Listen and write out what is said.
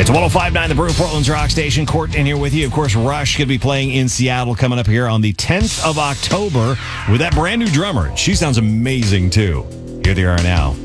It's 105.9 The Brew, Portland's rock station. Court in here with you. Of course, Rush going to be playing in Seattle coming up here on the 10th of October with that brand new drummer. She sounds amazing, too. Here they are now.